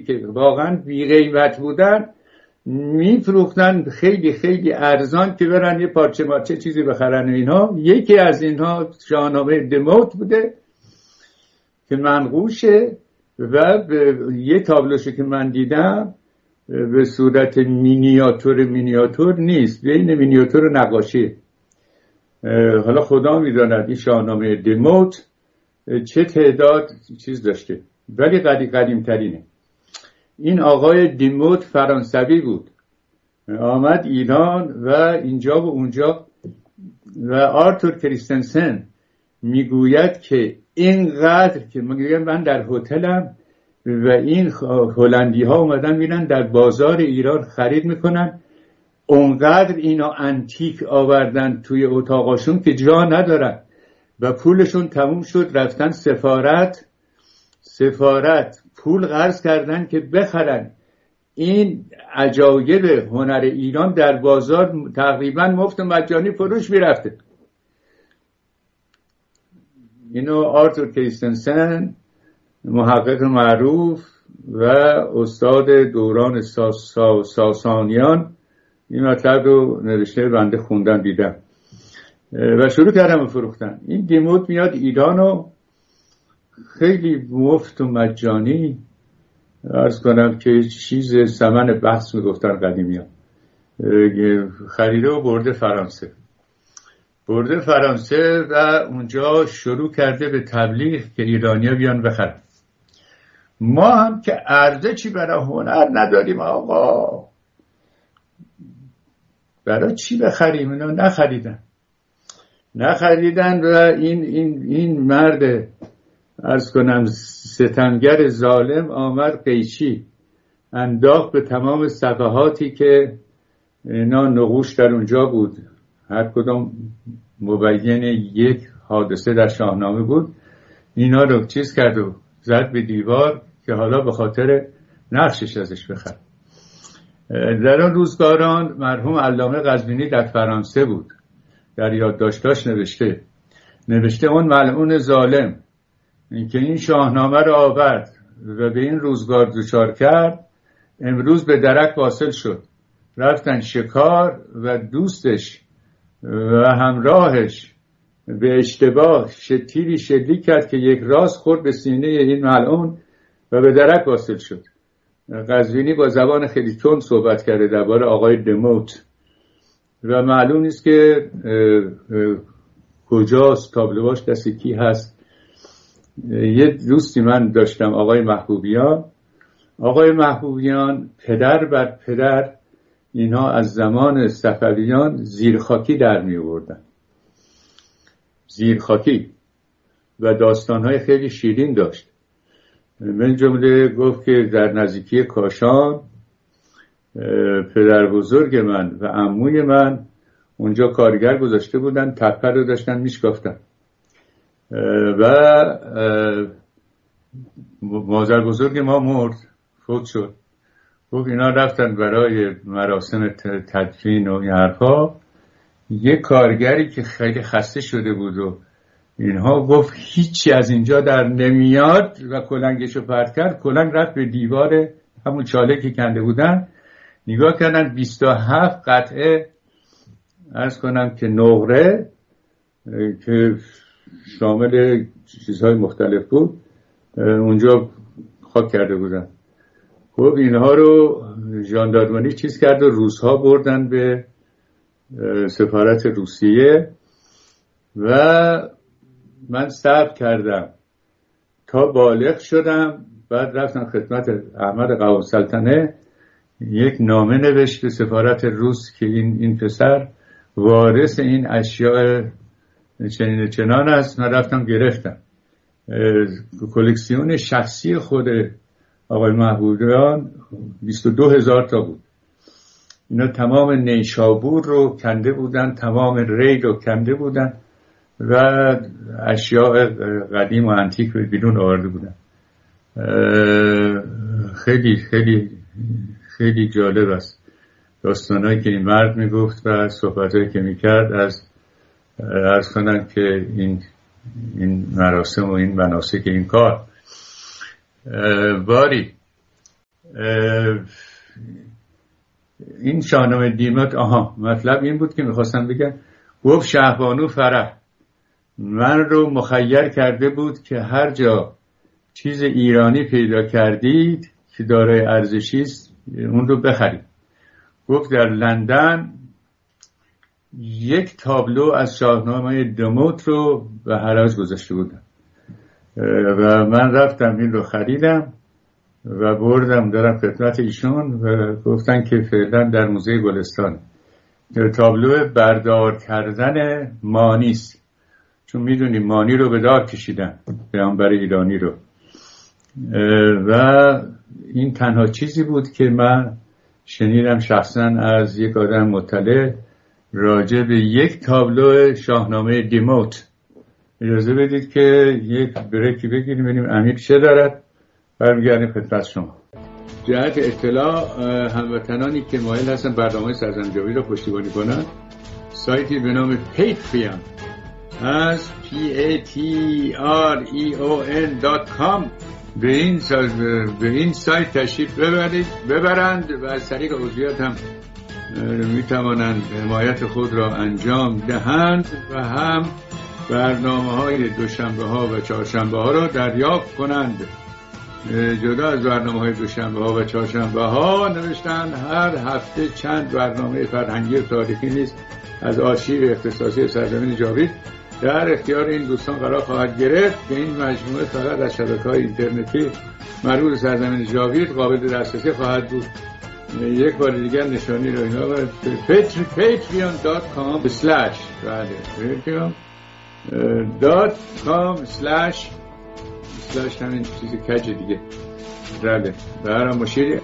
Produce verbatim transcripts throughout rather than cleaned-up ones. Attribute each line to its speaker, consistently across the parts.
Speaker 1: که واقعا بی قیمت بودن میفروختن خیلی خیلی ارزان که برن یه پارچه مارچه چیزی بخرن. اینها یکی از اینها شاهنامه دموت بوده که منقوشه و یه تابلوشو که من دیدم به صورت مینیاتور مینیاتور نیست، بین مینیاتور و نقاشی. حالا خدا میداند این شاهنامه دموت چه تعداد چیز داشته، ولی قدیم قدیم ترینه. این آقای دموت فرانسوی بود، آمد ایران و اینجا و اونجا و آرتور کریستنسن میگوید که اینقدر که میگوید من در هتلم و این هلندی ها اومدن میرن در بازار ایران خرید میکنن، اونقدر اینا انتیک آوردن توی اتاقاشون که جا ندارن و پولشون تموم شد، رفتن سفارت سفارت پول قرض کردن که بخرن. این عجایب هنر ایران در بازار تقریبا مفت و مجانی فروش میرفته. اینو آرتور کریستنسن محقق معروف و استاد دوران ساس ساس ساسانیان این مطلب رو نوشته، بنده خوندم دیدم و شروع کردم به فروختن. این دموت میاد ایرانو خیلی مفت و مجانی، عرض کنم که چیز ثمن بحث میگفتن قدیمی ها، خریده و برده فرانسه برده فرانسه و اونجا شروع کرده به تبلیغ که ایرانیا بیان بخرن. ما هم که عرضه چی برای هنر نداریم آقا، برای چی بخریم؟ اینا نخریدن نخریدن و این این این مرد عرض کنم ستمگر ظالم آمد قیچی انداخت به تمام صفحاتی که اینا نقوش در اونجا بود، هر کدام مبین یک حادثه در شاهنامه بود، اینا رو چیز کرد و زد به دیوار که حالا به خاطر نقشش ازش بخر. در آن روزگاران مرحوم علامه قزوینی در فرانسه بود، در یادداشتاش نوشته نوشته اون ملعون ظالم این که این شاهنامه رو آورد و به این روزگار دچار کرد، امروز به درک واصل شد، رفتن شکار و دوستش و همراهش به اشتباه تیری شلیک کرد که یک راست خورد به سینه این ملعون و به درک واصل شد. قزوینی با زبان خیلی تند صحبت کرده درباره آقای دموت و معلوم نیست که اه اه کجاست، تابلوهاش دست کی هست. یه دوستی من داشتم آقای محبوبیان آقای محبوبیان پدر بر پدر اینها از زمان صفویان زیرخاکی در می آوردن، زیرخاکی و داستانهای خیلی شیرین داشت. من جمله گفت که در نزدیکی کاشان پدر بزرگ من و عموی من اونجا کارگر گذاشته بودن، تپه رو داشتن میشکافتن و مادر بزرگ ما مرد، فوت شد. گفت اینا رفتن برای مراسم تدفین و این حرفا، یه کارگری که خیلی خسته شده بود و اینها گفت هیچی از اینجا در نمیاد و کلنگشو پرت کرد. کلنگ رفت به دیوار همون چاله که کنده بودن، نگاه کردن بیست و هفت قطعه عرض کنم که نقره که شامل چیزهای مختلف بود اونجا خاک کرده بودن. خب اینها رو ژاندارمری چیز کرد و روس‌ها بردن به سفارت روسیه و من صبر کردم تا بالغ شدم. بعد رفتم خدمت احمد قوام سلطنه، یک نامه نوشت به سفارت روس که این این پسر وارث این اشیاء چنین چنان است. من رفتم گرفتم. کلکسیون شخصی خود آقای محبوبیان بیست و دو هزار تا بود. اینا تمام نیشابور رو کنده بودن، تمام ری رو کنده بودن و اشیاء قدیم و انتیک رو بیرون آورده بودن. خیلی خیلی خیلی جالب است داستانهایی که این مرد میگفت و صحبتهایی که میکرد از عرض کنم که این این مراسم و این مناسک این کار. باری این شاهنامه دیموت، آها مطلب این بود که میخواستم بگم، گفت شهبانو فرح من رو مخیر کرده بود که هر جا چیز ایرانی پیدا کردید که دارای ارزشی است اون رو بخرید. گفت در لندن یک تابلو از شاهنامه دیموت رو به حراج گذاشته بودم و من رفتم این رو خریدم و بردم دارم خدمت ایشون و گفتن که فعلا در موزه گلستان. تابلو بردار کردن مانی است، چون میدونی مانی رو به دار کشیدن پیامبر ایرانی رو، و این تنها چیزی بود که من شنیدم شخصا از یک آدم مطلع راجع به یک تابلو شاهنامه دیموت. اجازه بدید که یک بریکی بگیریم ببینیم امیر چه دارد، برمیگردیم خدمت شما. جهت اطلاع هموطنانی که مایل هستن برنامه سرزمین جاوید را پشتیبانی کنند، سایتی به نام پیتریون از پی ای تی آر ای او ان دات کام به این به این سایت تشریف ببرید ببرند و از طریق عضویت هم می توانند حمایت خود را انجام دهند و هم برنامه های دوشنبه ها و چهارشنبه ها را دریافت کنند. جدا از برنامه های دوشنبه ها و چهارشنبه ها نوشتن هر هفته چند برنامه فرهنگی و تاریخی نیز از آرشیو اختصاصی سرزمین جاوید در اختیار این دوستان قرار خواهد گرفت. به این مجموعه فقط از شبکه‌های اینترنتی مربوط به سرزمین جاوید قابل دسترسی خواهد بود. یک بار دیگر نشانی رو اینا باید پیتریون دات کام سلش بله پیتریون دات کام سلش سلش همین چیزی کج دیگه بله برام مشیری.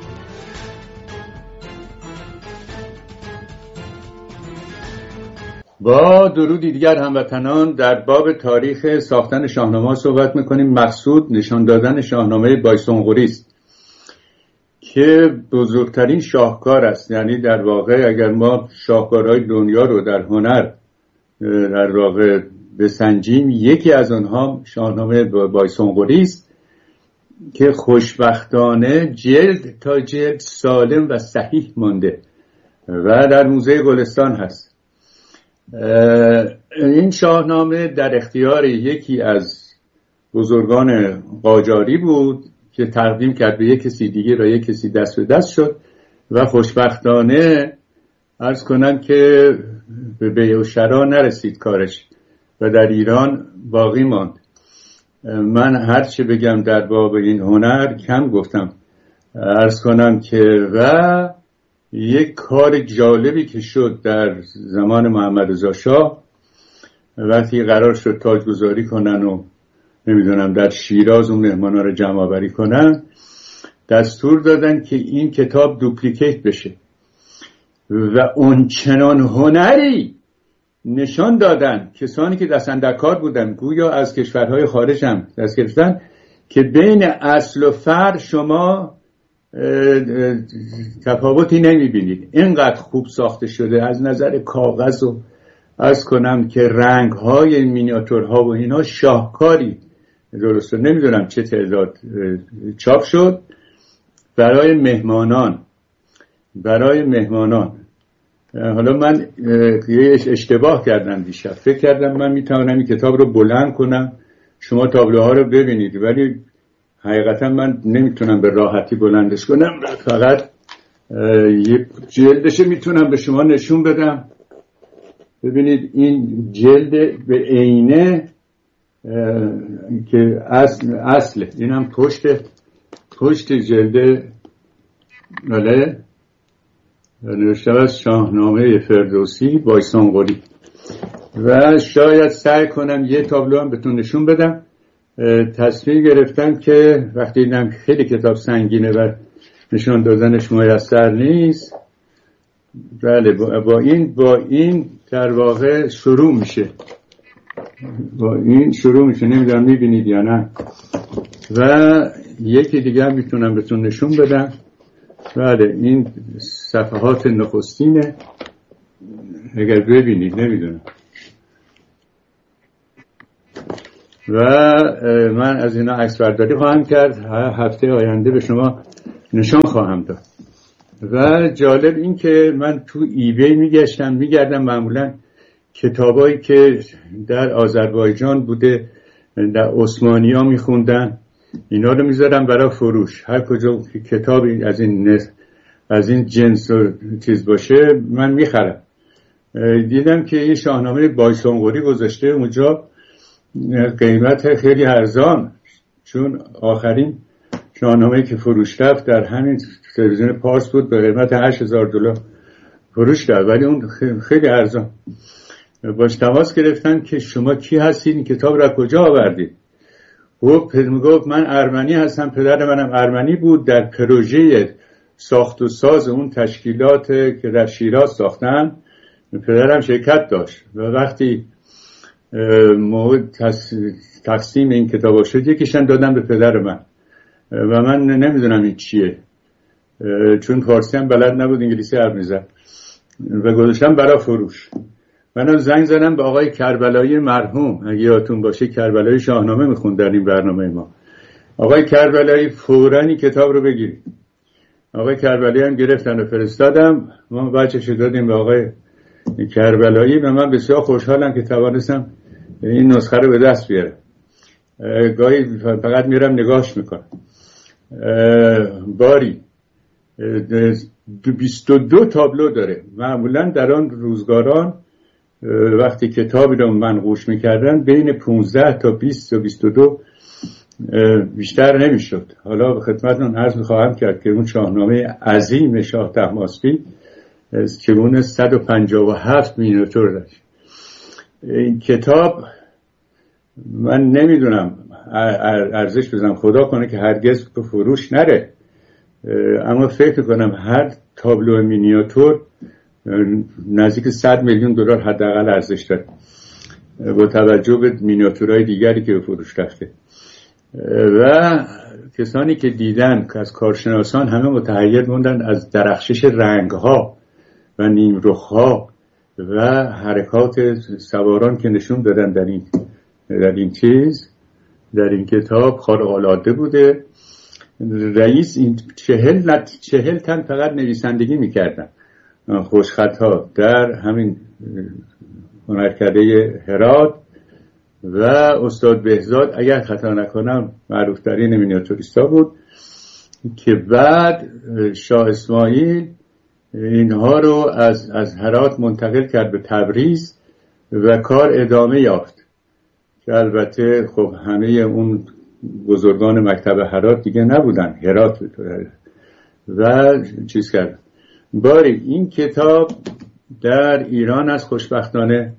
Speaker 1: با درودی دیگر هموطنان در باب تاریخ ساختن شاهنامه صحبت میکنیم. مقصود نشان دادن شاهنامه بایسونقوری است که بزرگترین شاهکار است. یعنی در واقع اگر ما شاهکارهای دنیا رو در هنر در واقع بسنجیم، یکی از آنها شاهنامه بایسونقوری است که خوشبختانه جلد تا جلد سالم و صحیح مانده و در موزه گلستان هست. این شاهنامه در اختیار یکی از بزرگان قاجاری بود که تقدیم کرد به یک کسی دیگه را یک کسی دست به دست شد و خوشبختانه عرض کنم که به بیع و شرا نرسید کارش و در ایران باقی ماند. من هر چه بگم در باب این هنر کم گفتم. عرض کنم که و یک کار جالبی که شد در زمان محمد رضا شاه وقتی قرار شد تاجگذاری کنن و نمیدونم در شیراز اون مهمانا رو جمع آوری کنن، دستور دادن که این کتاب دوپلیکیت بشه و اون چنان هنری نشان دادن کسانی که دست اندر کار بودن، گویا از کشورهای خارج هم دست گرفتن، که بین اصل و فرع شما تفاوتی نمیبینید. اینقدر خوب ساخته شده از نظر کاغذ و از کنم که رنگ های مینیاتورها و اینا شاهکاری درسته. نمیدونم چه تعداد چاپ شد برای مهمانان برای مهمانان. حالا من یه اشتباه کردم دیشب، فکر کردم من میتونم این کتاب رو بلند کنم شما تابلوها رو ببینید، ولی حقیقتا من نمیتونم به راحتی بلندش کنم، فقط یه جلدش میتونم به شما نشون بدم. ببینید این جلد به عینه که اصل اصله، این هم پشت پشت جلد بله نوشته از شاهنامه فردوسی بایسونقوری و شاید سعی کنم یه تابلو هم بهتون نشون بدم. تصمیم گرفتم که وقتی دیدم خیلی کتاب سنگینه و نشون دادنش میسر نیست، بله با این با این در واقع شروع میشه با این شروع میشه نمیدونم میبینید یا نه. و یکی دیگه هم میتونم بهتون نشون بدم. بله این صفحات نخستینه اگر ببینید، نمیدونم. و من از اینا عکس برداری خواهم کرد. هفته آینده به شما نشان خواهم داد. و جالب این که من تو ایبی میگشتم میگردم، معمولا کتابایی که در آذربایجان بوده در عثمانی ها میخوندن اینا رو میذارم برای فروش. هر کجا کتابی از این از این جنس و چیز باشه من میخرم. دیدم که یه شاهنامه بایسونقوری گذاشته اونجا، قیمت خیلی ارزان، چون آخرین شاهنامه که فروش رفت در همین تلویزیون پارس بود، به قیمت هشت هزار دلار فروش رفت، ولی اون خیلی ارزان. باش تماس گرفتن که شما کی هستید، این کتاب را کجا آوردید؟ گفت میگفت من ارمنی هستم، پدر منم ارمنی بود، در پروژه ساخت و ساز اون تشکیلات که در شیراز ساختن پدرم شرکت داشت و وقتی موعد تقسیم این کتاب شد یکیشن دادم به پدر من و من نمیدونم این چیه، چون فارسی هم بلد نبود، انگلیسی حرف میزد و گذاشتم برای فروش. منم زنگ زدم به آقای کربلایی مرحوم، اگه یادتون باشه کربلایی شاهنامه میخوند در این برنامه ما. آقای کربلایی فوراً این کتاب رو بگیرید. آقای کربلایی هم گرفتن و فرستادم، ما بچه‌ش دادیم به آقای کربلایی و من بسیار خوشحالم که توانستم این نسخه رو به دست بیارم. گاهی فقط میرم نگاهش میکنم. باری بیست و دو تابلو داره. معمولا در آن روزگاران وقتی کتابی رو منقوش میکردن بین پانزده تا بیست و بیست و دو بیشتر نمیشد. حالا به خدمتتون عرض میخواهم کرد که اون شاهنامه عظیم شاه طهماسبی چگونه صد و پنجاه و هفت مینیاتور داشت. این کتاب من نمیدونم ارزش بزنم، خدا کنه که هرگز به فروش نره، اما فکر کنم هر تابلو مینیاتور نزدیک صد میلیون دلار حداقل ارزش داره با توجه به مینیاتورهای دیگری که به فروش رفته. و کسانی که دیدن که از کارشناسان همه متحیر موندن از درخشش رنگها و نیمرخها و حرکات سواران که نشون دادن در این در این چیز در این کتاب خارق‌العاده بوده. رئیس این چهل چهل تن فقط نویسندگی میکردن خوشخطها در همین هنرکده هرات و استاد بهزاد اگر خطا نکنم معروف ترین مینیاتوریستا بود که بعد شاه اسماعیل اینها رو از از هرات منتقل کرد به تبریز و کار ادامه یافت که البته خب همه اون بزرگان مکتب هرات دیگه نبودن، هرات و چیز کرد. باری این کتاب در ایران از خوشبختانه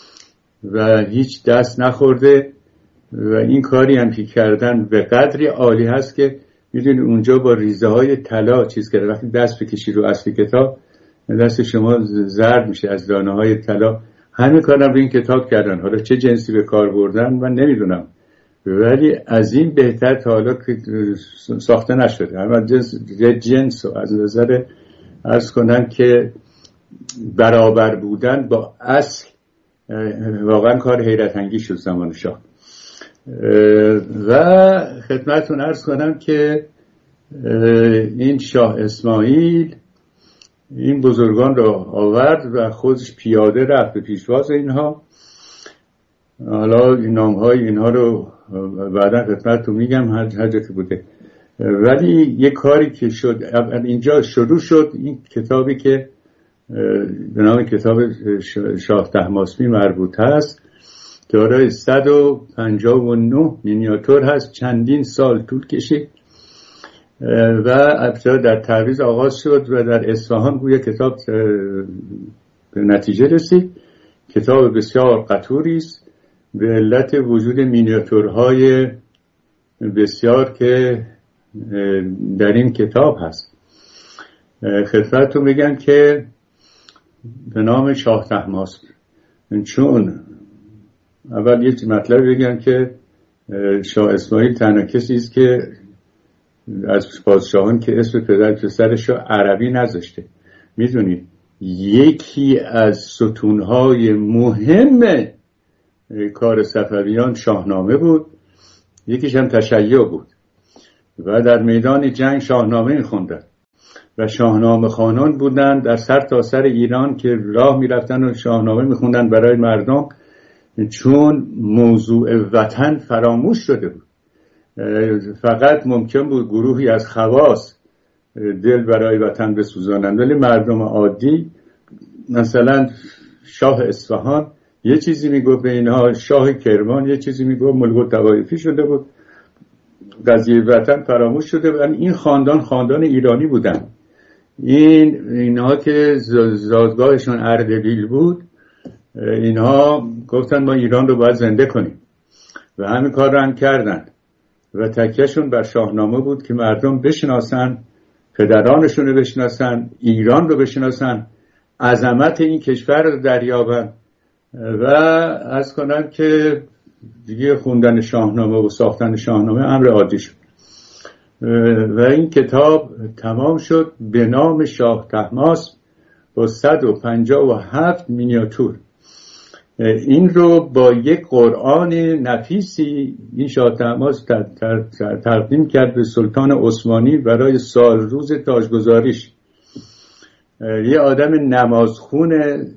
Speaker 1: و هیچ دست نخورده و این کاری هم که کردن به قدری عالی هست که میدونی اونجا با ریزه های طلا چیز کرده، وقتی دست بکشی رو اصلی کتاب دست شما زرد میشه از دانه های طلا. همین کارم رو این کتاب کردن، حالا چه جنسی به کار بردن من نمیدونم، ولی از این بهتر تا حالا ساخته نشده. همه جنس جنس و از نظر عرض کنم که برابر بودن با اصل واقعا کار حیرت انگیز شد زمان شاه. و خدمتتون عرض کنم که این شاه اسماعیل این بزرگان را آورد و خودش پیاده رفت به پیشواز اینها. حالا این نامهای اینها رو بعدا خدمتتون میگم هر جا که بوده، ولی یه کاری که شد اینجا شروع شد. این کتابی که به نام کتاب شاه طهماسبی مربوط هست دارای صد و پنجاه و نه مینیاتور هست، چندین سال طول کشید و ابتدا در تبریز آغاز شد و در اصفهان بوی کتاب به نتیجه رسید. کتاب بسیار قطوری است به علت وجود مینیاتورهای بسیار که در این کتاب هست. خدمتتون میگم که به نام شاه طهماسب، چون اول یه مطلب بگم که شاه اسماعیل تنها کسی است که از پادشاهان که اسم پدر پسرش رو عربی نذاشته. میدونید یکی از ستونهای مهم کار صفویان شاهنامه بود، یکیش هم تشیع بود و در میدان جنگ شاهنامه میخوندن و شاهنامه خوانان بودن در سر تا سر ایران که راه میرفتن و شاهنامه میخوندن برای مردم، چون موضوع وطن فراموش شده بود. فقط ممکن بود گروهی از خواص دل برای وطن بسوزانند، ولی مردم عادی، مثلا شاه اصفهان یه چیزی میگفت به اینها، شاه کرمان یه چیزی میگفت، ملک الطوایفی شده بود، قضیه وطن فراموش شده بود. این خاندان خاندان ایرانی بودن. این اینها که زادگاهشون اردبیل بود، اینها گفتن ما ایران رو باید زنده کنیم و همین کار رو هم کردن و تکیهشون بر شاهنامه بود که مردم بشناسن، پدرانشون رو بشناسن، ایران رو بشناسن، عظمت این کشور رو دریابن و از کنن که دیگه خوندن شاهنامه و ساختن شاهنامه امر عادی شد. و این کتاب تمام شد به نام شاه طهماسب با صد و پنجاه و هفت مینیاتور. این رو با یک قرآن نفیسی این شاه طهماسب تقدیم کرد به سلطان عثمانی برای سال روز تاجگذاریش. یه آدم نمازخون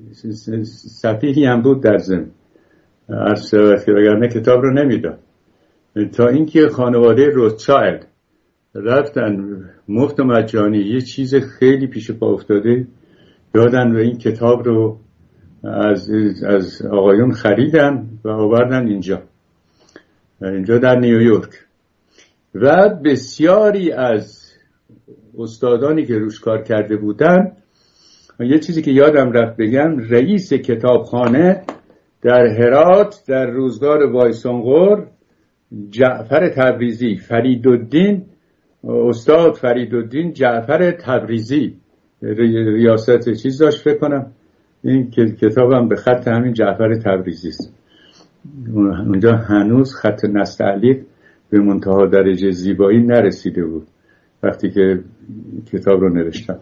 Speaker 1: سفیهی هم بود در ضمن، عرض وگرنه کتاب رو نمیداد. تا اینکه خانواده روتشایلد رفتن مفت و مجانی یه چیز خیلی پیش پا افتاده دادن و این کتاب رو از از آقایون خریدن و آوردن اینجا اینجا در نیویورک. و بسیاری از استادانی که روش کار کرده بودن، یه چیزی که یادم رفت بگم، رئیس کتابخانه در هرات در روزگار وایسانقور جعفر تبریزی، فریدالدین، استاد فریدالدین جعفر تبریزی ریاست چیز داشت فکر کنم. این کتابم به خط همین جعفر تبریزی است. اونجا هنوز خط نستعلیق به منتها درجه زیبایی نرسیده بود وقتی که کتاب رو نوشتم.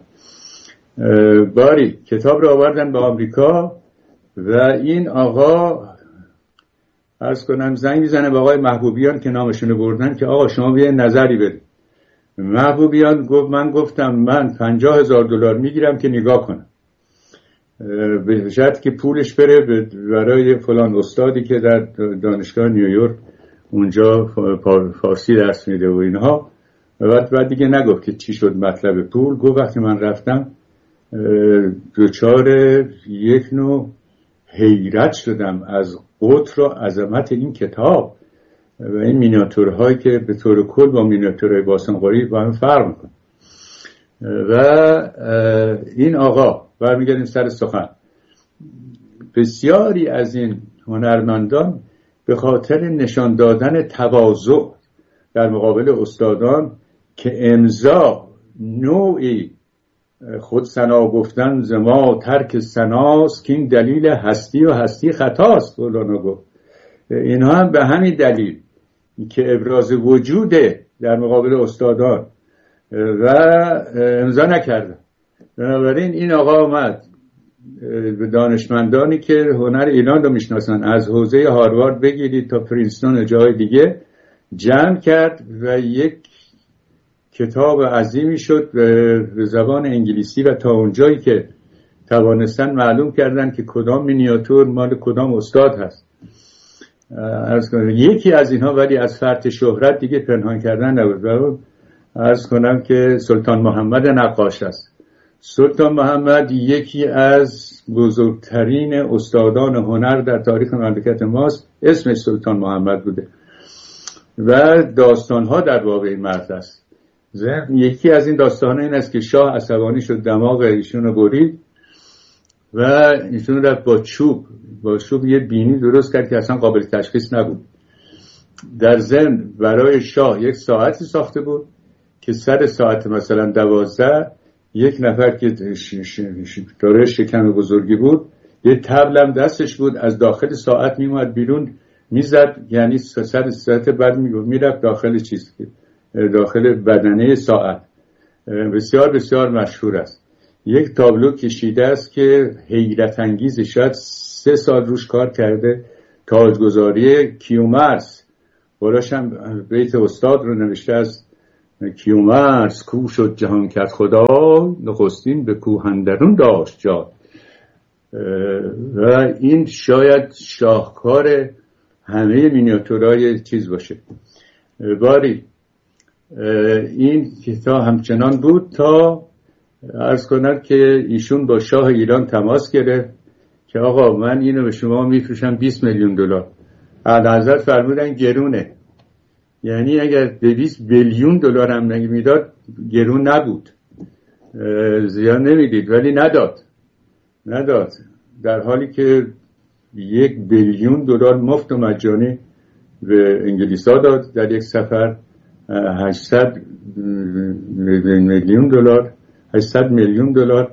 Speaker 1: باری کتاب رو آوردن به آمریکا و این آقا عرض کنم زنگ میزنه به آقای محبوبیان که نامشونه بردن که آقا شما بیاین نظری بدید. محبوبیان گفت من گفتم من پنجاه هزار دلار میگیرم که نگاه کنم، به شرط که پولش بره برای فلان استادی که در دانشگاه نیویورک اونجا فارسی درس میده و اینها. بعد بعد دیگه نگفت که چی شد مطلب پول. گفت وقتی من رفتم دوچار یک نوع حیرت شدم از قطر و عظمت این کتاب و این مینیاتورهایی که به طور کل با مینیاتورهای وایسانقوری با هم فرق میکنه. و این آقا برمیگردیم سر سخن، بسیاری از این هنرمندان به خاطر نشان دادن تواضع در مقابل استادان که امضا نوعی خود ثنا گفتن زما ترک ثناست که این دلیل هستی و هستی خطاست. مولانا گفت اینها هم به همین دلیل که ابراز وجوده در مقابل استادان و امضا نکردن. بنابراین این آقا آمد به دانشمندانی که هنر ایران رو میشناسن از حوزه هاروارد بگیرید تا پرینستون و جای دیگه جمع کرد و یک کتاب عظیمی شد به زبان انگلیسی و تا اونجایی که توانستن معلوم کردن که کدام مینیاتور مال کدام استاد هست. عرض کنم یکی از اینها ولی از فرط شهرت دیگه پنهان کردن نبود. عرض کنم که سلطان محمد نقاش است. سلطان محمد یکی از بزرگترین استادان هنر در تاریخ مملکت ماست. اسمش سلطان محمد بوده و داستانها در باب این مرد است. یکی از این داستانها این است که شاه عصبانی شد، دماغ ایشون رو برید و ایشون رفت با چوب با چوب یه بینی درست کرد که اصلا قابل تشخیص نبود. در ضمن برای شاه یک ساعتی ساخته بود که سر ساعت مثلا دوازده یک نفر که داره شکم بزرگی بود یه طبلم دستش بود از داخل ساعت میومد بیرون میزد، یعنی سر ساعت بعد میرفت داخل چیز داخل بدنه ساعت. بسیار بسیار مشهور است. یک تابلو کشیده است که حیرت انگیز، شاید سه سال روش کار کرده، تاجگذاری کیومرث، براش هم بیت استاد رو نوشته است کیومرث کو شد جهان کرد خدا، نخستین به کوهندرون داشت جا. و این شاید شاهکار همه مینیاتورهای چیز باشه. باری این کتاب همچنان بود تا عرض کنم که ایشون با شاه ایران تماس گرفت که آقا من اینو به شما میفروشم بیست میلیون دلار. اعلیحضرت فرمودن گرونه، یعنی اگر دویست بیلیون دلار هم میداد گرون نبود، زیان نمیدید، ولی نداد نداد در حالی که یک بیلیون دلار مفت و مجانی به انگلیسا داد در یک سفر، هشتصد میلیون دلار هشتصد میلیون دلار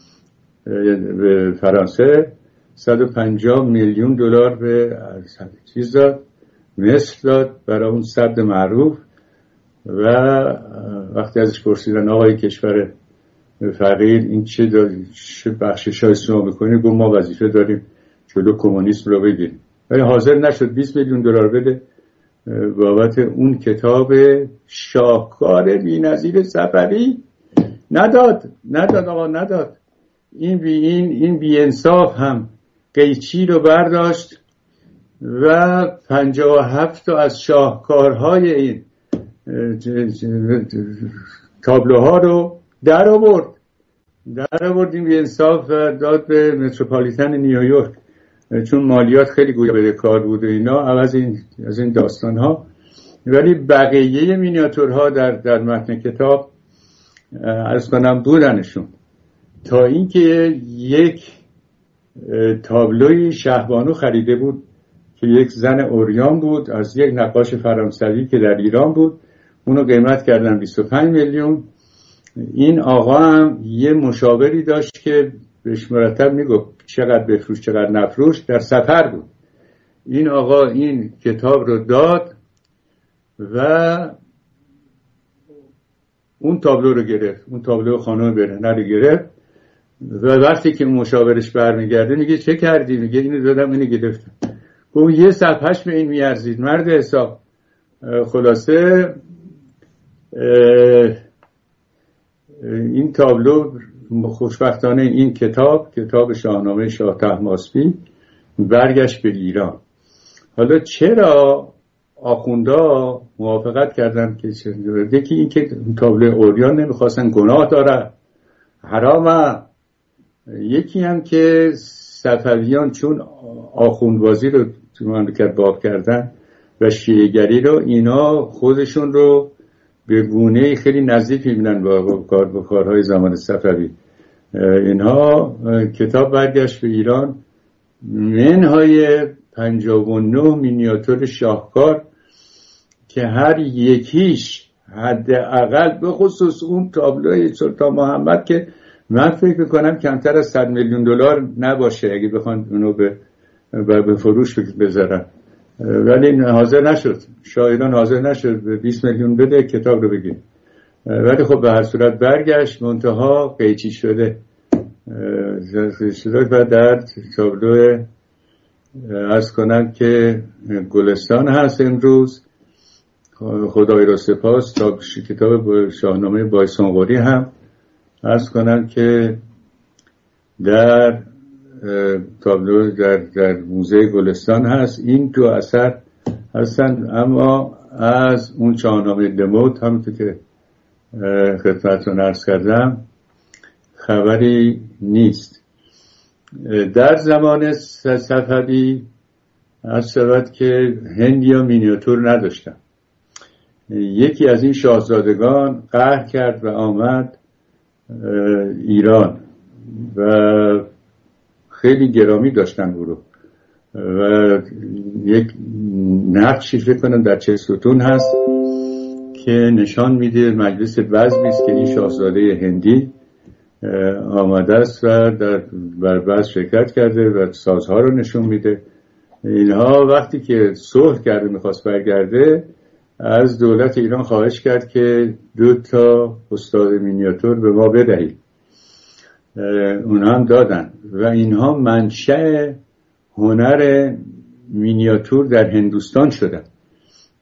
Speaker 1: به فرانسه، صد و پنجاه میلیون دلار به چیز داد، مصر داد برای اون سد معروف. و وقتی ازش پرسیدن آقای کشور فقیر این چه داری، چه بخشش های شما بکنی؟ گفت ما وظیفه داریم جلو کمونیسم رو بگیریم. ولی حاضر نشد بیست میلیون دلار بده بابت اون کتاب شاهکار بی‌نظیر صفوی. نداد نداد آقا نداد. این بی این این بی انصاف هم قیچی رو برداشت و پنجاه و هفت تا از شاهکارهای این تابلوها رو در آورد در آورد این بی انصاف و داد به متروپولیتن نیویورک، چون مالیات خیلی گویا به کار بود و اینا، عوض این از این داستان ها. ولی بقیه مینیاتورها در در متن کتاب عرض کنم بودنشون، تا اینکه یک تابلوی شهبانو خریده بود که یک زن اوریان بود از یک نقاش فرانسوی که در ایران بود، اونو قیمت کردن بیست و پنج میلیون. این آقا هم یه مشاوری داشت که بهش مرتب میگفت چقدر بفروش چقدر نفروش، در سفر بود. این آقا این کتاب رو داد و اون تابلو رو گرفت، اون تابلو خانم برهنه رو گرفت و وقتی که مشاورش برمیگرده میگه چه کردی؟ میگه اینو دادم اینو گرفتم. گفت یه صفحهش به این میارزید مرد حساب. خلاصه این تابلو خوشبختانه این کتاب کتاب شاهنامه شاه طهماسبی برگشت به ایران. حالا چرا آخوندا موافقت کردن که چه که این که تابلو اوریان نمیخواستن، گناه داره، حرامه. یکی هم که صفویان چون آخوندبازی رو تو مملکت باب کردن و شیعه‌گری رو، اینا خودشون رو به گونه خیلی نزدیک می‌بینن با کار با کارهای زمان صفوی. اینها کتاب برگشت به ایران، منهای پنجاه و نه مینیاتور شاهکار که هر یکیش حداقل به خصوص اون تابلوی سلطان محمد که من فکر میکنم کمتر از صد میلیون دلار نباشه اگه بخوان اونو به به فروش بذارن، ولی حاضر نشد، شاعران حاضر نشد به بیست میلیون بده کتاب رو بگیر. ولی خب به هر صورت برگشت، منتها قیچی شده شده و در تابلو عرض کنم که گلستان هست امروز، خدای را سپاس. تا کتاب شاهنامه بایسانقوری هم عرض کنم که در تابلو در, در موزه گلستان هست. این دو اثر هستن، اما از اون شاهنامه دموت همونطور که خدمتتون عرض کردم خبری نیست. در زمان صفوی عرض شود که هندیا مینیاتور نداشتن. یکی از این شاهزادگان قهر کرد و آمد ایران و خیلی گرامی داشتن او رو و یک نقشی فکر کنم در چه ستون هست که نشان میده مجلس بزمی است که این شاهزاده هندی آمده است و در بر بزم شرکت کرده و سازها رو نشون میده. اینها وقتی که صلح کرده میخواست برگرده، از دولت ایران خواهش کرد که دو تا استاد مینیاتور به ما بدهید. اونها هم دادن و اینها منشأ هنر مینیاتور در هندوستان شدن.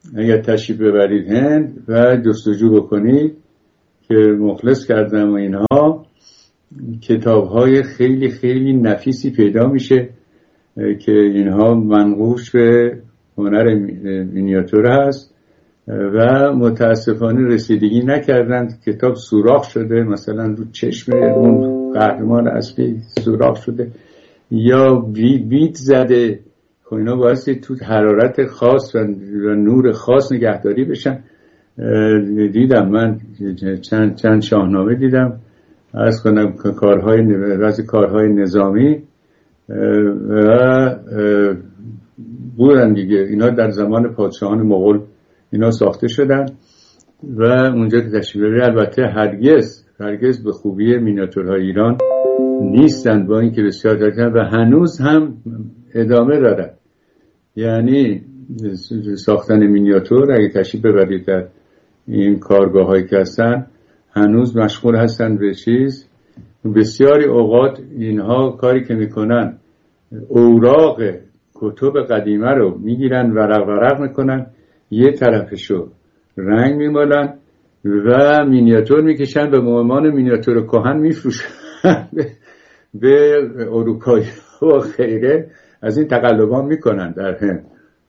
Speaker 1: اگر تشریف ببرید هند و جستجو بکنید که مخلص کردم و اینها، کتاب‌های خیلی خیلی نفیسی پیدا میشه که اینها منقوش به هنر مینیاتور هست و متاسفانه رسیدگی نکردند. کتاب سوراخ شده، مثلا رو چشم اون قهرمان اصلی سوراخ شده یا بیت زده. خب اینا بایستی تو حرارت خاص و نور خاص نگهداری بشن. دیدم من چند چند شاهنامه دیدم، عرض کنم کارهای بعضی کارهای نظامی و بودن دیگه، اینا در زمان پادشاهان مغول اینا ساخته شدن و اونجا که تشریف ببرید البته هرگز هرگز به خوبی مینیاتورهای ایران نیستند، با اینکه بسیار دارن و هنوز هم ادامه دارن. یعنی ساختن مینیاتور اگه تشریف ببرید در این کارگاه هایی که هستن هنوز مشغول هستن به چیز. بسیاری اوقات اینها کاری که میکنن اوراق کتب قدیمه رو میگیرن ورق ورق میکنن، یه طرفشو رنگ میمالن و مینیاتور میکشن، به عنوان مینیاتور کهن میفروشن به اروپایی و خیره. از این تقلبان میکنن در هند.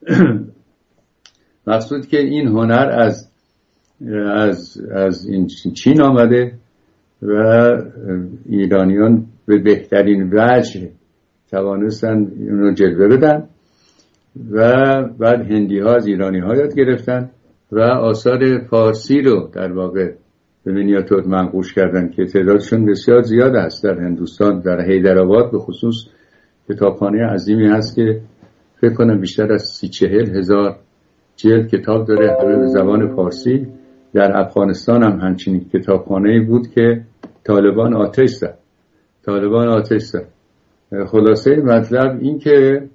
Speaker 1: مقصود که این هنر از از از این چین آمده و ایرانیان به بهترین وجه توانستن اونو جلوه بدن و بعد هندی ها از ایرانی ها یاد گرفتن و آثار فارسی رو در واقع به مینیاتور منقوش کردن که تعدادشون بسیار زیاد است در هندوستان. در حیدرآباد به خصوص کتابخانه عظیمی هست که فکر کنم بیشتر از سی چهل هزار جلد کتاب داره همه به زبان فارسی. در افغانستان هم همچنین کتابخانه‌ای بود که طالبان آتش زد. طالبان آتش زد. خلاصه مطلب این که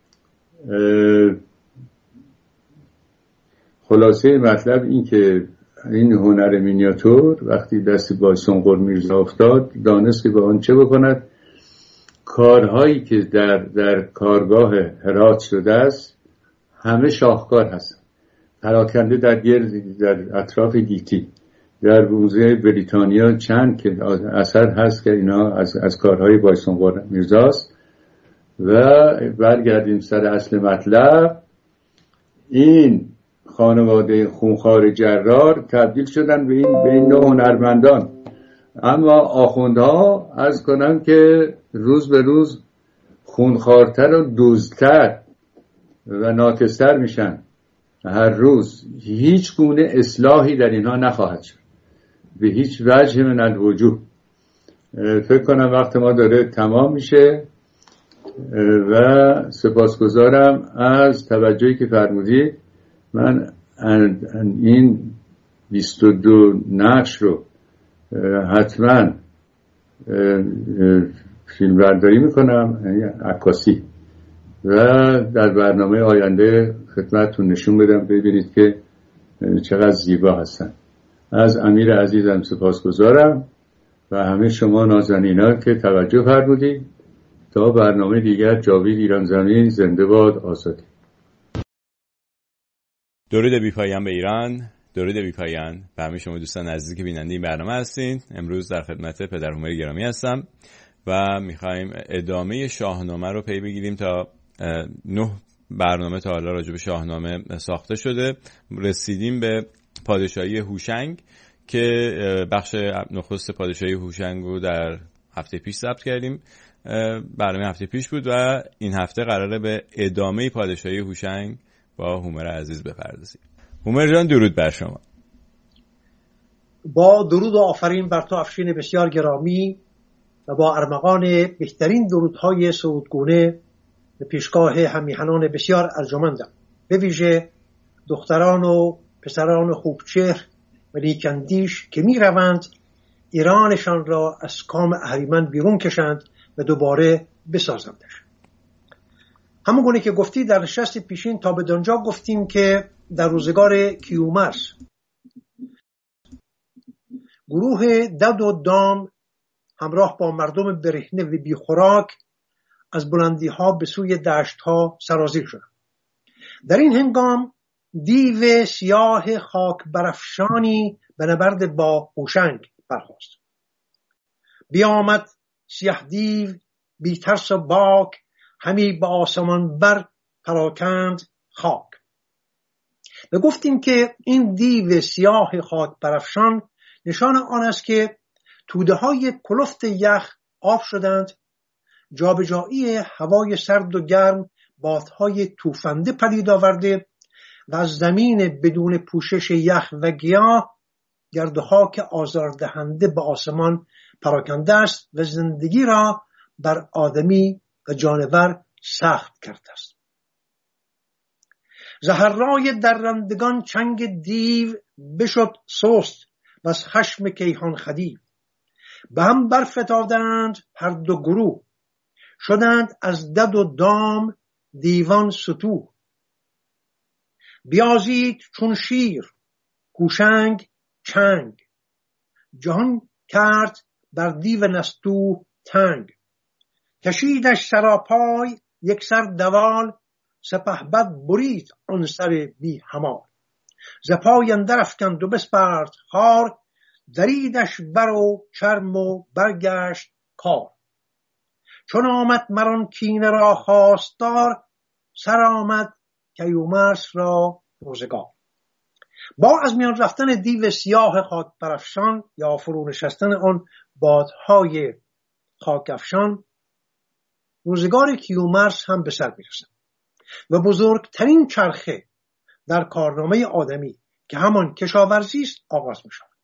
Speaker 1: خلاصه مطلب این که این هنر مینیاتور وقتی دست بایسونقر میرزا افتاد دانست که با آن چه بکند. کارهایی که در در کارگاه هرات شده است همه شاهکار هست، پراکنده در گرد در اطراف گیتی. در موزه بریتانیا چند که اثر هست که اینا از از کارهای بایسونقر میرزاست. و برگردیم سر اصل مطلب، این خانواده خونخوار جرار تبدیل شدن به این به این نوع هنرمندان. اما آخوندها عرض کنم که روز به روز خونخوارتر و دزدتر و ناکس‌تر میشن. هر روز هیچ گونه اصلاحی در اینها نخواهد شد به هیچ وجه من الوجوه. فکر کنم وقت ما داره تمام میشه و سپاسگزارم از توجهی که فرمودید. من این بیست و دو نقش رو حتما فیلم برداری میکنم، یعنی عکاسی، و در برنامه آینده خدمتتون نشون بدم ببینید که چقدر زیبا هستن. از امیر عزیزم سپاسگزارم و همه شما نازنینا که توجه فرمودید. تا برنامه دیگر، جاوید ایران زمین زنده باد، آزادی.
Speaker 2: درود بی پایان به ایران، درود بی پایان به همه شما دوستان عزیزی که بیننده این برنامه هستین. امروز در خدمت پدر هومر گرامی هستم و میخوایم ادامه شاهنامه رو پی بگیریم. تا نه برنامه تا حالا راجع به شاهنامه ساخته شده. رسیدیم به پادشاهی هوشنگ که بخش نخست پادشاهی هوشنگ رو در هفته پیش ضبط کردیم. برنامه هفته پیش بود و این هفته قراره به ادامه پادشاهی هوشنگ با هومر عزیز بپردازیم. هومر جان درود بر شما.
Speaker 3: با درود و آفرین بر تو افشین بسیار گرامی و با ارمغان بهترین درودهای سرودگونه به پیشگاه همیهنان بسیار ارجمندم، به ویژه دختران و پسران خوبچهر و نیکندیش که می روند ایرانشان را از کام اهریمن بیرون کشند و دوباره بسازندش. همون گونه که گفتی در نشست پیشین تا به دانجا گفتیم که در روزگار کیومرث گروه دد و دام همراه با مردم برهنه و بیخوراک از بلندی ها به سوی دشت ها سرازیر شدند. در این هنگام دیو سیاه خاک برافشانی به نبرد با هوشنگ برخاست. بیامد سیاه دیو بی ترس و باک، همی به آسمان بر پراکند خاک. و گفتیم که این دیو سیاه خاک برافشان نشان آن است که توده های کلفت یخ آب شدند، جابجایی هوای سرد و گرم بادهای توفنده پدید آورده و از زمین بدون پوشش یخ و گیاه گرد و خاک آزاردهنده به آسمان پراکنده است و زندگی را بر آدمی و جانور سخت کرده است. زهرای درندگان چنگ دیو بشد سست و از خشم کیهان خدیو. به هم برفتادند هر دو گروه، شدند از دد و دام دیوان ستوه. بیازید چون شیر هوشنگ چنگ، جهان کرد بر دیو نستوه تنگ. کشیدش سراپای یک سر دوال، سپهبد برید آن سر بی همال. ز پای اندر افکند و بسپرد خار، دریدش بر و چرم و برگشت کار. چون آمد مران کینه را خواستار، سر آمد کیومرث را روزگار. با از میان رفتن دیو سیاه خاک برافشان یا فرو نشستن آن بادهای خاک افشان، روزگار کیومرث هم به سر میرسد و بزرگترین چرخه در کارنامه آدمی که همان کشاورزی است آغاز می شود.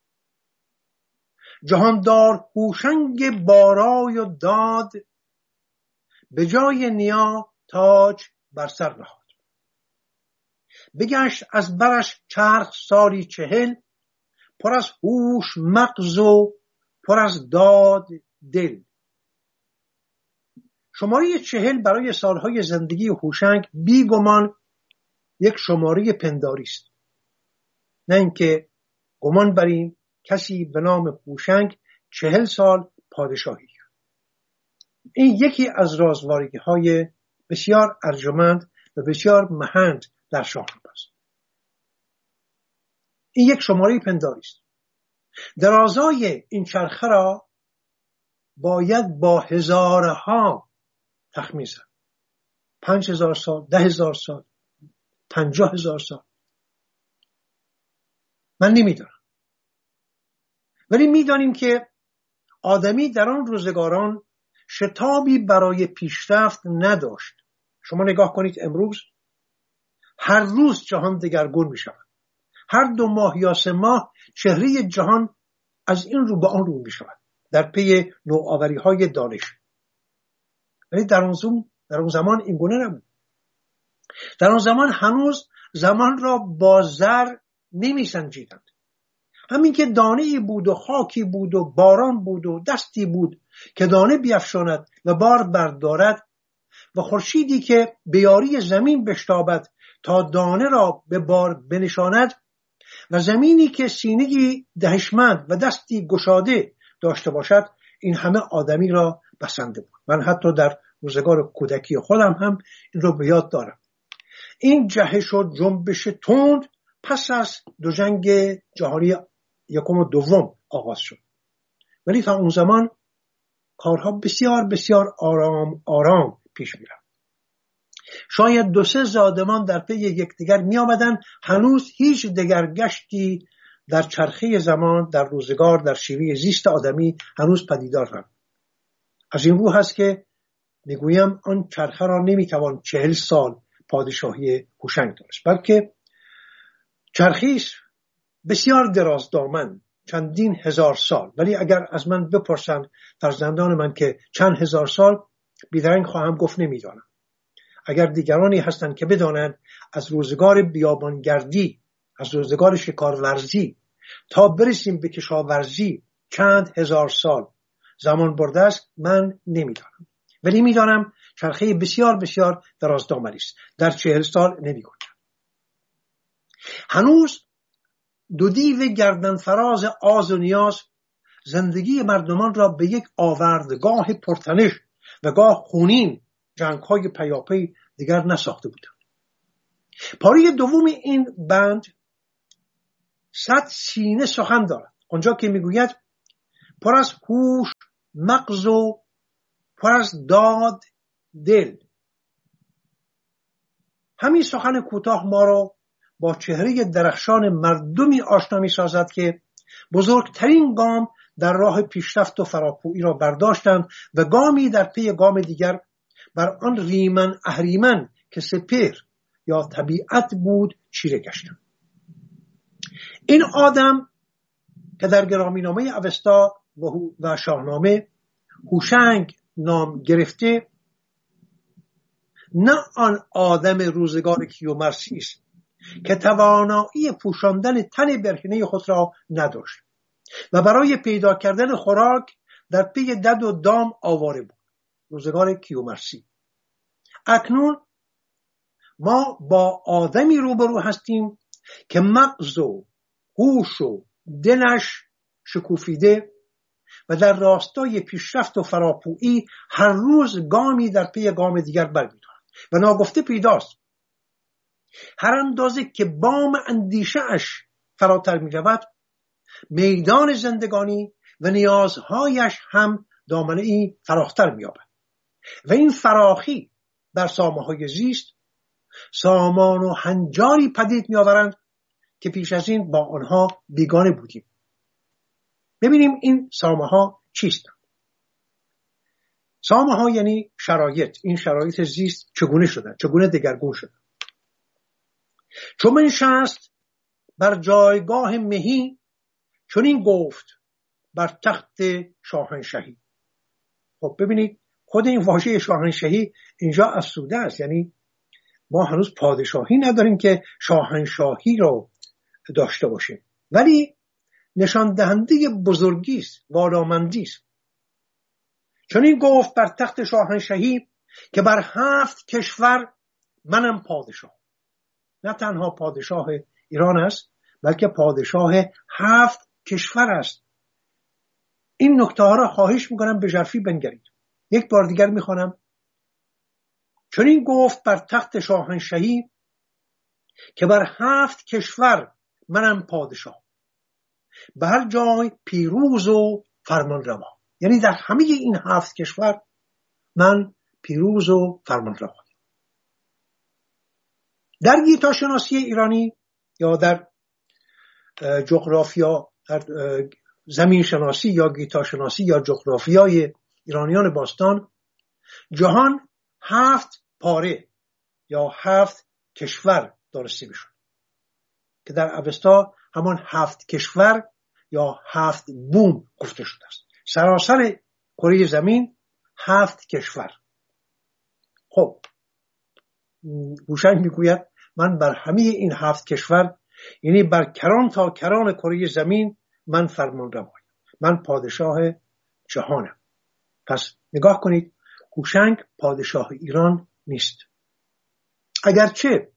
Speaker 3: جهاندار هوشنگ بارای و داد، به جای نیا تاج بر سر نهاد. بگشت از برش چرخ سالی چهل، پر از هوش مغز و پر از داد دل. شماره چهل برای سالهای زندگی هوشنگ بیگمان یک شماره پنداری است، نه اینکه گمان بریم کسی به نام هوشنگ چهل سال پادشاهی کرد. این یکی از رازوارگی های بسیار ارجمند و بسیار مهند در شاهنامه است. این یک شماره پنداری است. درازای این چرخه را باید با هزارها تخمین زد. پنج هزار سال، ده هزار سال، پنجاه هزار سال. من نمیدونم، ولی میدانیم که آدمی در آن روزگاران شتابی برای پیشرفت نداشت. شما نگاه کنید امروز هر روز جهان دگرگون می شود. هر دو ماه یا سه ماه چهره جهان از این رو به آن رو می شود در پی نوآوری های دانش. ولی در اون در اون زمان این گونه نبود. در اون زمان هنوز زمان را با زر نمی سنجیدند. همین که دانه‌ای بود و خاکی بود و باران بود و دستی بود که دانه بیفشاند و بار بردارد و خورشیدی که به یاری زمین بشتابد تا دانه را به بار بنشاند و زمینی که سینه‌ای دهشمند و دستی گشاده داشته باشد، این همه آدمی را بسنده بود. من حتی در روزگار کودکی خودم هم این رو به یاد دارم. این جهش و جنبش تند پس از دو جنگ جهانی یکم و دوم آغاز شد، ولی تا اون زمان کارها بسیار بسیار آرام آرام پیش می رفت. شاید دو سه زادمان در پی یکدیگر می آمدن. هنوز هیچ دگرگشتی در چرخه زمان، در روزگار، در شیوه زیست آدمی هنوز پدیدار نبود. از این رو هست که میگویم آن چرخه را نمیتوان چهل سال پادشاهی هوشنگ داشت، بلکه چرخی بسیار دراز دامن، چندین هزار سال. ولی اگر از من بپرسند فرزندان من که چند هزار سال، بیدرنگ خواهم گفت نمیدانم. اگر دیگرانی هستند که بدانند از روزگار بیابانگردی، از روزگار شکارورزی تا برسیم به کشاورزی چند هزار سال زمان برده است، من نمیدانم. ولی میدانم چرخه بسیار بسیار دراز دامنی است. در چهل سال نمیگنجد. هنوز دو دیو گردن فراز آز و نیاز زندگی مردمان را به یک آوردگاه پرتنش و گاه خونین جنگ‌های پیاپی دیگر نساخته بودند. پاره دوم این بند صد سینه سخن دارد، آنجا که میگوید پر از هوش مغز و پر از داد دل. همین سخن کوتاه ما را با چهره درخشان مردمی آشنا می سازد که بزرگترین گام در راه پیشرفت و فراپویی را برداشتند و گامی در پی گام دیگر بر آن ریمن اهریمن که سپهر یا طبیعت بود چیره گشتند. این آدم که در گرامینامه اوستا و شاهنامه هوشنگ نام گرفته، نه آن آدم روزگار کیومرثی است که توانایی پوشاندن تن برهنه خود را نداشت و برای پیدا کردن خوراک در پی دد و دام آواره بود. روزگار کیومرثی. اکنون ما با آدمی روبرو هستیم که مغز و هوش و دلش شکوفیده و در راستای پیشرفت و فراپویی هر روز گامی در پی گام دیگر برمی‌دارد و ناگفته پیداست هر اندازه که بام اندیشه اش فراتر می رود، میدان زندگانی و نیازهایش هم دامنه‌ای فراختر می یابد و این فراخی در سامه‌های زیست سامان و هنجاری پدید می آورند که پیش از این با آنها بیگانه بودیم. ببینیم این سامه ها چیست؟ سامه ها یعنی شرایط. این شرایط زیست چگونه شدن؟ چگونه دگرگون شدن؟ چون منشست بر جایگاه مهی، چون این گفت بر تخت شاهنشهی. خب ببینید خود این واژه شاهنشهی اینجا افسوده است، یعنی ما هنوز پادشاهی نداریم که شاهنشاهی رو داشته باشیم، ولی نشان دهنده بزرگی است، والامندی است. چون این گفت بر تخت شاهنشهی که بر هفت کشور منم پادشاه. نه تنها پادشاه ایران است بلکه پادشاه هفت کشور است. این نکته ها را خواهش میکنم به ژرفی بنگرید. یک بار دیگر میخوانم. چون این گفت بر تخت شاهنشهی که بر هفت کشور منم پادشاه، به هر جای پیروز و فرمان روا. یعنی در همه این هفت کشور من پیروز و فرمان روا. در گیتاشناسی ایرانی یا در جغرافیا، در زمین شناسی یا گیتاشناسی یا جغرافیای ایرانیان باستان، جهان هفت پاره یا هفت کشور دانسته میشد که در اوستا همان هفت کشور یا هفت بوم گفته شده است. سراسر کره زمین هفت کشور. خب هوشنگ میگوید من بر همه این هفت کشور، یعنی بر کران تا کران کره زمین من فرمان روایم، من پادشاه جهانم. پس نگاه کنید، هوشنگ پادشاه ایران نیست، اگرچه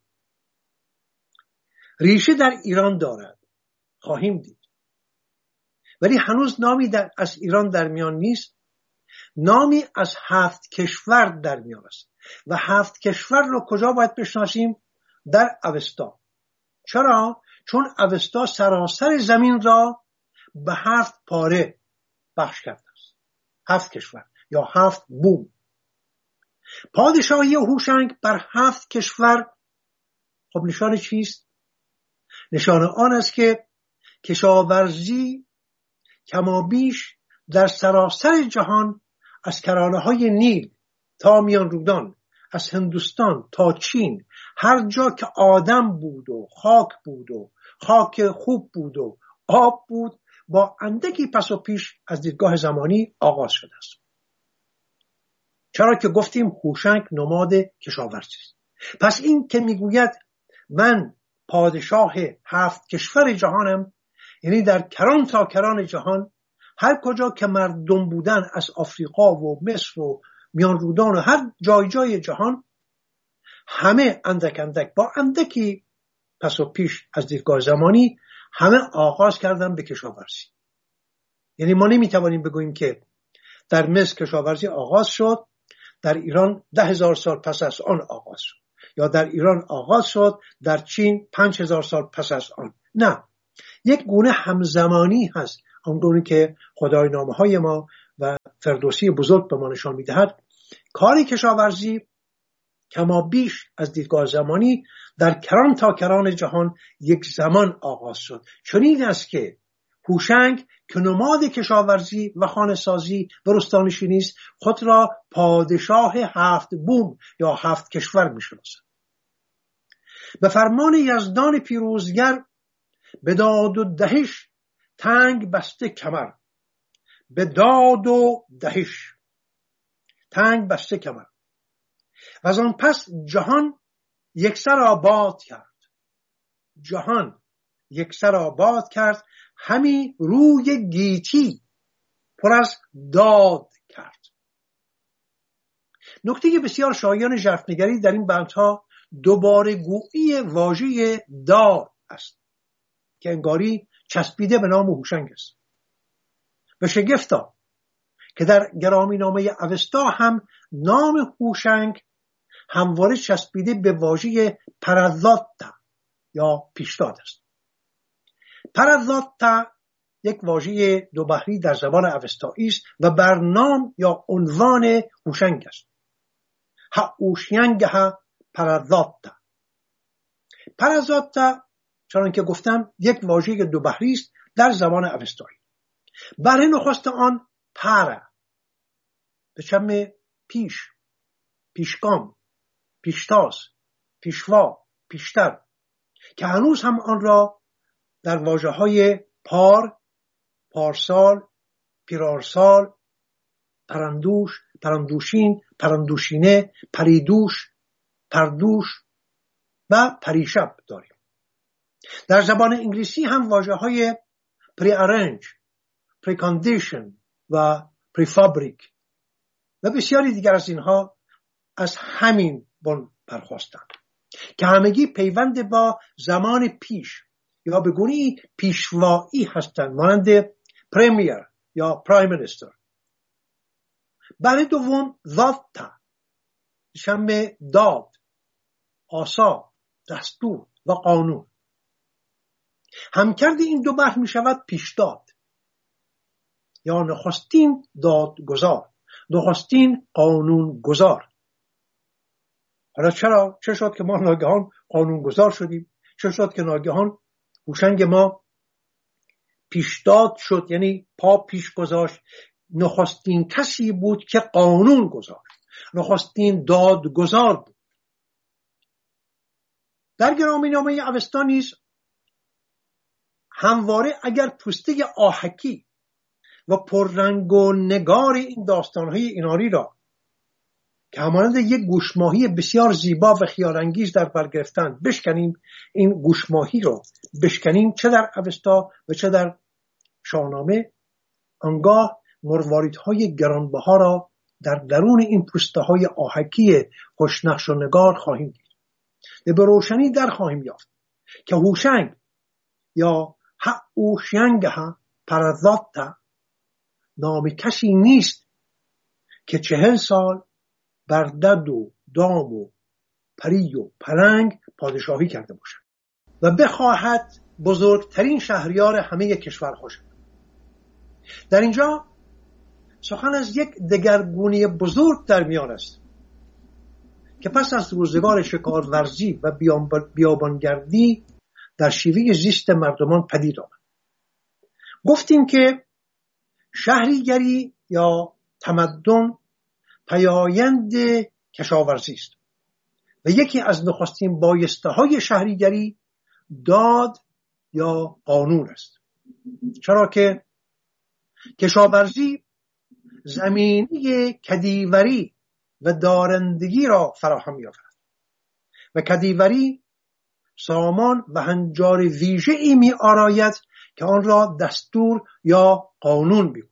Speaker 3: ریشه در ایران دارد، خواهیم دید، ولی هنوز نامی در از ایران در میان نیست، نامی از هفت کشور در میان است. و هفت کشور رو کجا باید بشناسیم؟ در اوستا. چرا؟ چون اوستا سراسر زمین را به هفت پاره بخش کرده است. هفت کشور یا هفت بوم. پادشاهی هوشنگ بر هفت کشور خب نشان چیست؟ نشان آن است که کشاورزی کمابیش در سراسر جهان از کرانه های نیل تا میان رودان، از هندوستان تا چین، هر جا که آدم بود و خاک بود و خاک خوب بود و آب بود، با اندکی پس و پیش از دیدگاه زمانی آغاز شده است. چرا که گفتیم هوشنگ نماد کشاورزی است. پس این که میگوید من پادشاه هفت کشور جهانم، یعنی در کران تا کران جهان، هر کجا که مردم بودن، از آفریقا و مصر و میان رودان و هر جای جای جهان، همه اندک اندک با اندکی پس و پیش از دیدگاه زمانی همه آغاز کردن به کشاورزی. یعنی ما نمیتوانیم بگوییم که در مصر کشاورزی آغاز شد، در ایران ده هزار سال پس از آن آغاز شد، یا در ایران آغاز شد، در چین پنج هزار سال پس از آن. نه، یک گونه همزمانی هست، آنگونه که خدای نامه های ما و فردوسی بزرگ به ما نشان میدهد. کاری کشاورزی کما بیش از دیدگاه زمانی در کران تا کران جهان یک زمان آغاز شد. چنین است که هوشنگ که نماد کشاورزی و خانه‌سازی و رستانشینی است، خود را پادشاه هفت بوم یا هفت کشور می‌شناسد. به فرمان یزدان پیروزگر به داد و دهش تنگ بسته کمر، به داد و دهش تنگ بسته کمر، و از آن پس جهان یکسر آباد کرد. جهان یکسر آباد کرد، همی روی گیتی پر از داد کرد. نکته بسیار شایان ژرفنگری در این بندها دوباره گویی واژه داد است که انگاری چسبیده به نام هوشنگ است. و شگفتا که در گرامی نامه اوستا هم نام هوشنگ همواره چسبیده به واژه پرذاتا یا پیشداد است. پرذاتا یک واژه دو بحری در زبان اوستایی است و بر نام یا عنوان هوشنگ است. ها هوشنگ ها پرذاتا. پرذاتا چون که گفتم یک واژه دو بحری است در زبان اوستایی. برای نخست آن پر به چم پیش، پیشگام، پیشتاز، پیشوا، پیشتر که هنوز هم آن را در واژه‌های پار، پارسال، پیرارسال، پرندوش، پرندوشین، پرندوشینه، پریدوش، پردوش و پریشب داریم. در زبان انگلیسی هم واژه‌های pre-arrange، pre-condition و pre-fabric و بسیاری دیگر از اینها از همین بن برخواستند که همگی پیوند با زمان پیش یا به گونه‌ای پیشوایی هستند، مانند پرمیر یا پرایم مینیستر. برای دوم ذاتا شم داد، آسا، دستور و قانون. همکرد این دو بحر می شود پیشداد یا نخستین دادگزار، نخستین قانون گذار. حالا چرا؟ چه شد که ما ناگهان قانون گذار شدیم؟ چه شد که ناگهان هوشنگ ما پیشداد شد، یعنی پا پیش گذاشت؟ نخستین کسی بود که قانون گذاشت، نخستین دادگزار بود. در گرامی نامه اوستا نیز همواره اگر پوسته آهکی و پررنگ و نگار این داستانهای ایناری را که همانند یک گوشماهی بسیار زیبا و خیالانگیز در بر گرفتن بشکنیم، این گوشماهی را بشکنیم چه در اوستا و چه در شاهنامه، آنگاه مرواریدهای گرانبها را در درون این پوسته های آهکی خوشنقش و نگار خواهیم دید و به روشنی در خواهیم یافت که هوشنگ یا هوشنگ ها پرذاتا نام کسی نیست که چهل سال بر دد و دام و پری و پلنگ پادشاهی کرده باشد و بخواهد بزرگترین شهریار همه کشورها شد. در اینجا سخن از یک دگرگونی بزرگ در میان است که پس از روزگار شکارورزی و بیابانگردی در شیوه زیست مردمان پدید آمد. گفتیم که شهریگری یا تمدن پیایند کشاورزی است و یکی از نخستین بایسته های شهریگری داد یا قانون است، چرا که کشاورزی زمینی کدیوری و دارندگی را فراهم می‌آورد و کدیوری سامان و هنجار ویژه‌ای می‌آراید که آن را دستور یا قانون می‌گوییم.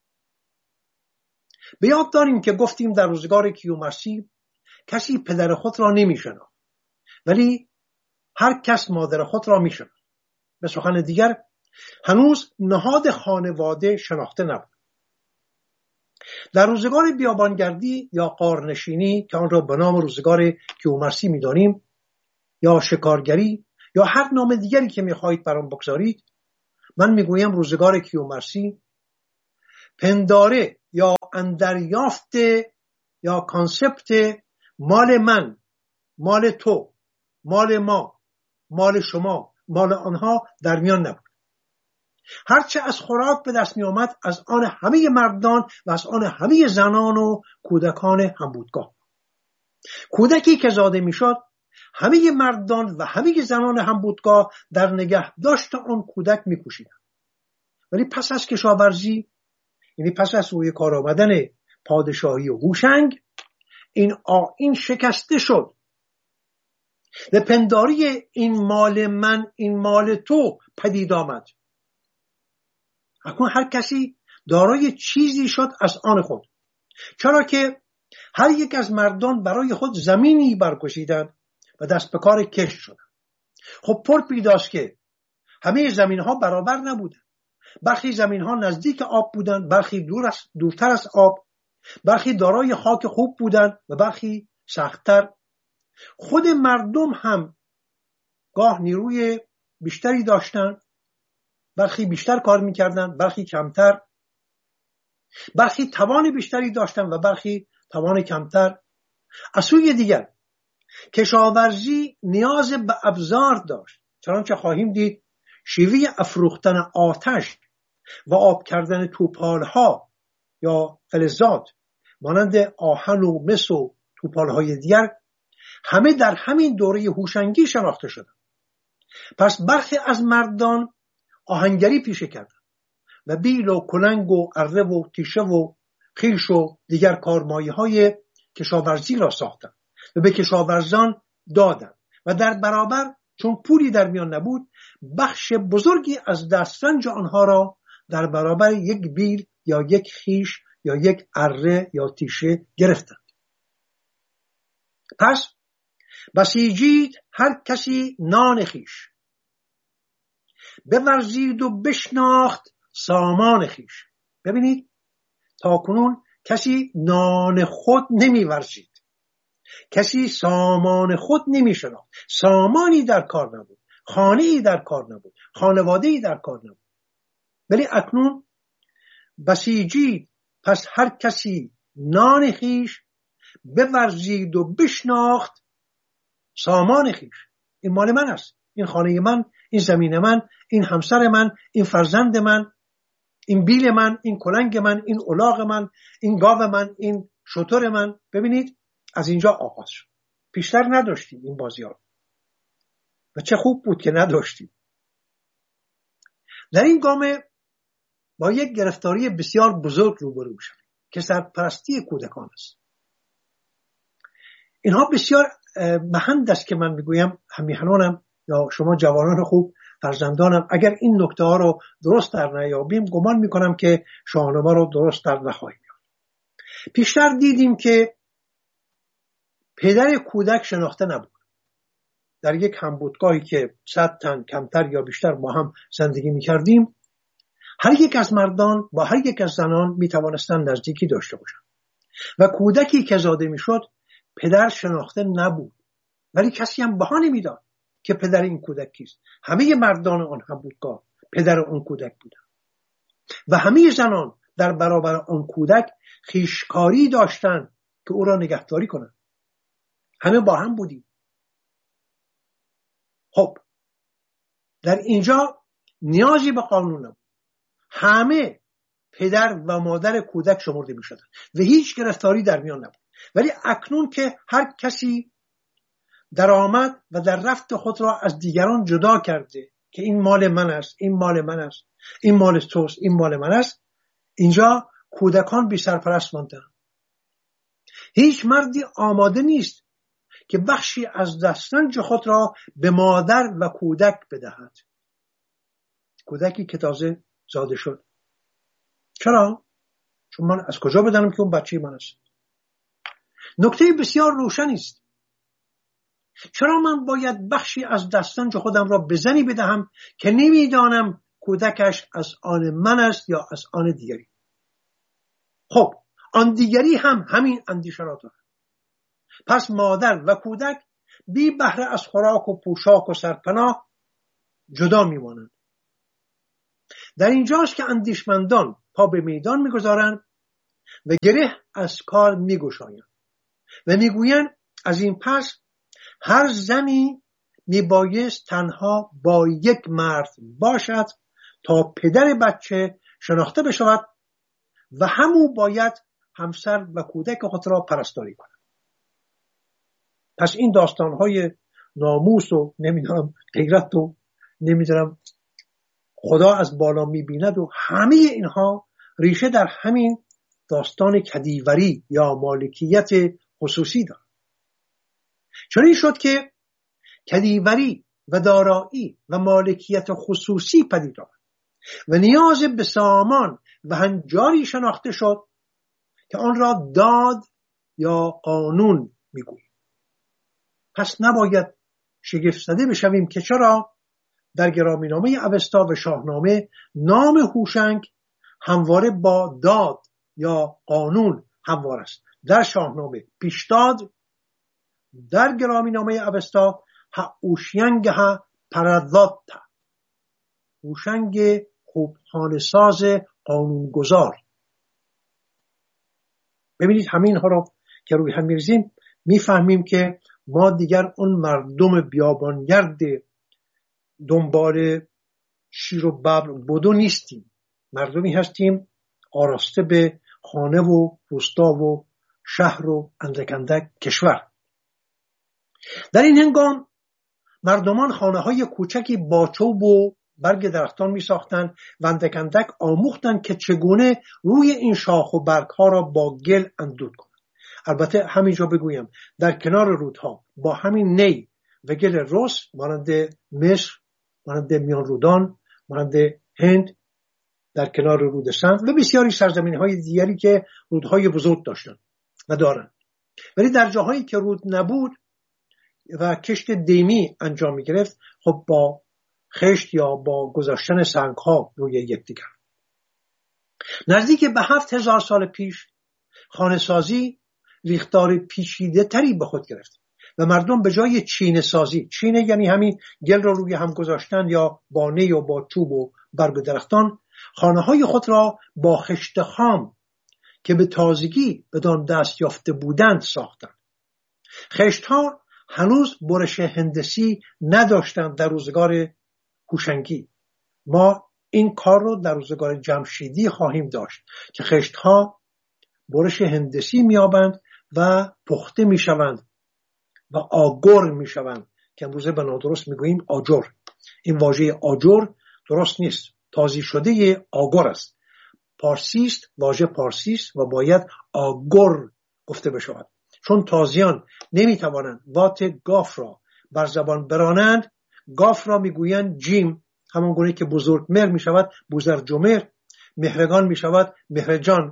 Speaker 3: به یاد داریم که گفتیم در روزگار کیومرثی کسی پدر خود را نمی‌شناخت ولی هر کس مادر خود را می‌شناخت. به سخن دیگر هنوز نهاد خانواده شناخته نبود. در روزگار بیابانگردی یا غارنشینی که آن را به نام روزگار کیومرثی می‌دانیم، یا شکارگری یا هر نام دیگری که می‌خواهید بر آن بگذارید، من میگویم روزگار کیومرثی پنداره یا اندریافت یا کانسپت مال من، مال تو، مال ما، مال شما، مال آنها در میان نبود. هرچه از خوراک به دست می آمد از آن همه مردان و از آن همه زنان و کودکان همبودگاه. کودکی که زاده می شد همه مردان و همه زنان همبودگاه در نگه داشت آن کودک می کوشیدند. ولی پس از کشاورزی، یعنی پس از روی کار آمدن پادشاهی و هوشنگ، این آیین شکسته شد و پنداری این مال من، این مال تو پدید آمد. اکنون هر کسی دارای چیزی شد از آن خود، چرا که هر یک از مردان برای خود زمینی برگزیدند و دست به کار کشت شدند. خب پر پیداست که همه زمین ها برابر نبودند. برخی زمین ها نزدیک آب بودند، برخی دور از دورتر از آب، برخی دارای خاک خوب بودند و برخی سخت‌تر. خود مردم هم گاه نیروی بیشتری داشتند، برخی بیشتر کار میکردند، برخی کمتر، برخی توان بیشتری داشتند و برخی توان کمتر. از سوی دیگر کشاورزی نیاز به ابزار داشت، چنانچه خواهیم دید شیوه افروختن آتش و آب کردن توپالها یا فلزات مانند آهن و مس و توپالهای دیگر همه در همین دوره هوشنگی شناخته شدند. پس برخی از مردان آهنگری پیشه کردند و بیل و کلنگ و اره و تیشه و خیش و دیگر کارمایه های کشاورزی را ساختند و به کشاورزان دادند و در برابر چون پولی در میان نبود بخش بزرگی از دسترنج آنها را در برابر یک بیل یا یک خیش یا یک اره یا تیشه گرفتند. پس بسیجید هر کسی نان خیش، بورزید و بشناخت سامان خیش. ببینید تا کنون کسی نان خود نمی ورزید، کسی سامان خود نمی شناخت، سامانی در کار نبود، خانه‌ای در کار نبود، خانواده‌ای در کار نبود. ولی اکنون بسیجید پس هر کسی نان خیش، بورزید و بشناخت سامان خیش. این مال من است، این خانه من، این زمین من، این همسر من، این فرزند من، این بیل من، این کلنگ من، این الاغ من، این گاو من، این شتر من. ببینید از اینجا آغاز شد. پیشتر نداشتیم این بازی ها و چه خوب بود که نداشتیم. در این گام با یک گرفتاری بسیار بزرگ روبرو میشیم که سرپرستی کودکان است. اینها بسیار مهند است که من میگویم همیهنانم یا شما جوانان خوب فرزندانم اگر این نکته ها رو درست در نیابیم گمان میکنم که شاهنامه رو درست در نخواهیم یافت. پیشتر دیدیم که پدر کودک شناخته نبود. در یک همبودگاهی که صد تن کمتر یا بیشتر با هم زندگی میکردیم، هر یک از مردان با هر یک از زنان میتوانستند نزدیکی داشته باشند و کودکی که زاده میشد پدر شناخته نبود، ولی کسی هم بها نمیداد که پدر این کودک کیست. همه مردان آن همبودگاه پدر آن کودک بودند و همه زنان در برابر آن کودک خویشکاری داشتند که او را نگهداری کنند. همه با هم بودیم. خب در اینجا نیازی به قانون نبود، همه پدر و مادر کودک شمرده می شدند و هیچ گرفتاری در میان نبود. ولی اکنون که هر کسی در آمد و در رفت خود را از دیگران جدا کرده که این مال من است، این مال من است، این مال توست، این مال من است، اینجا کودکان بی سرپرست ماندند. هیچ مردی آماده نیست که بخشی از دسترنج خود را به مادر و کودک بدهد. کودکی که تازه زاده شد. چرا؟ چون من از کجا بدانم که اون بچه من است؟ نکته بسیار روشنی است. چرا من باید بخشی از دسترنج خودم را به زنی بدهم که نمیدانم کودکش از آن من است یا از آن دیگری؟ خب آن دیگری هم همین اندیشه را دارد. پس مادر و کودک بی بهره از خوراک و پوشاک و سرپناه جدا میمانند. در اینجاست که اندیشمندان پا به میدان میگذارند و گره از کار میگشایند و میگویند از این پس هر زنی میبایست تنها با یک مرد باشد تا پدر بچه شناخته بشود و همو باید همسر و کودک خود را پرستاری کند. پس این داستانهای ناموس و نمیدونم غیرت و نمیدونم خدا از بالا میبیند و همه اینها ریشه در همین داستان کدیوری یا مالکیت خصوصی دارد. چنین شد که کدیوری و دارایی و مالکیت خصوصی پدید آمد و نیاز به سامان و هنجاری شناخته شد که آن را داد یا قانون میگوییم. پس نباید شگفت زده بشویم که چرا در گرامینامه اوستا و شاهنامه نام هوشنگ همواره با داد یا قانون هموار است. در شاهنامه پیشداد، در گرامینامه اوستا هوشنگ ها پرداتا، هوشنگ خوب خانه ساز قانون گذار. ببینید همین ها رو که روی هم می‌ریزیم میفهمیم که ما دیگر اون مردم بیابانگرد دنبال شیر و ببر بدو نیستیم. مردمی هستیم آراسته به خانه و روستا و شهر و اندک اندک کشور. در این هنگام مردمان خانه های کوچکی با چوب و برگ درختان می ساختند و اندک اندک آموختند که چگونه روی این شاخ و برگ ها را با گل اندود کنند. البته همینجا بگویم در کنار رودها با همین نی و گل رس مانند مصر، مانند میان رودان، مانند هند در کنار رود سند و بسیاری سرزمین های دیگری که رودهای بزرگ داشتند و دارند، ولی در جاهایی که رود نبود و کشت دیمی انجام می گرفت خب با خشت یا با گذاشتن سنگ ها روی یکدیگر. نزدیک به هفت هزار سال پیش خانه سازی ریختار پیچیده تری به خود گرفت و مردم به جای چینه سازی، چینه یعنی همین گل را روی هم گذاشتن یا با نی و با چوب و برگ و درختان، خانه های خود را با خشت خام که به تازگی بدان دست یافته بودند ساختند. خشت ها هنوز برش هندسی نداشتند در روزگار هوشنگی. ما این کار رو در روزگار جمشیدی خواهیم داشت که خشت ها برش هندسی میابند و پخته میشوند و آجر میشوند که امروزه به نادرست میگوییم آجر. این واژه آجر درست نیست، تازی شده آگر است. پارسیست، واژه پارسیست و باید آگر گفته بشود. چون تازیان نمیتوانند وات گاف را بر زبان برانند، گاف را میگویند جیم، همان گونه که بزرگ مهر میشود بزرجمهر، مهرگان میشود مهرجان،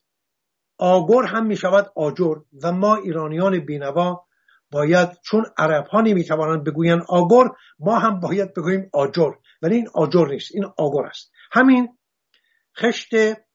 Speaker 3: آگر هم میشود آجر. و ما ایرانیان بینوا باید، چون عرب ها نمیتوانند بگویند آگر، ما هم باید بگوییم آجر، ولی این آجر نیست، این آگر است. همین خشت